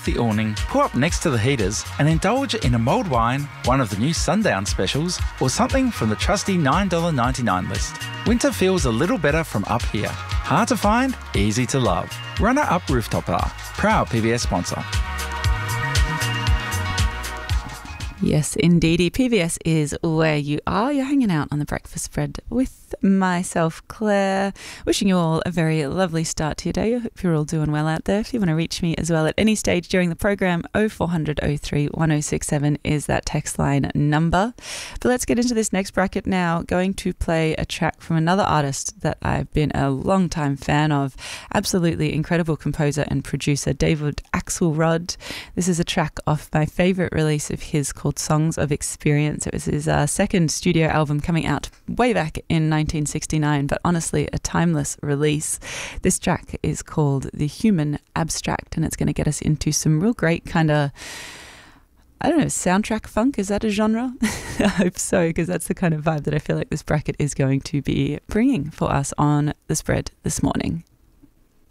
the awning, pull up next to the heaters and indulge in a mulled wine, one of the new sundown specials, or something from the trusty $9.99 list. Winter feels a little better from up here. Hard to find, easy to love. Runner Up Rooftop Bar, proud PBS sponsor. Yes, indeedy. PBS is where you are. You're hanging out on the breakfast spread with myself, Claire. Wishing you all a very lovely start to your day. I hope you're all doing well out there. If you want to reach me as well at any stage during the program, 0400 03 1067 is that text line number. But let's get into this next bracket now. Going to play a track from another artist that I've been a long time fan of. Absolutely incredible composer and producer, David Axelrod. This is a track off my favourite release of his called Songs of Experience. It was his second studio album coming out way back in 1969, but honestly a timeless release. This track is called The Human Abstract, and it's going to get us into some real great kind of, I don't know, soundtrack funk. Is that a genre? I hope so, because that's the kind of vibe that I feel like this bracket is going to be bringing for us on the spread this morning.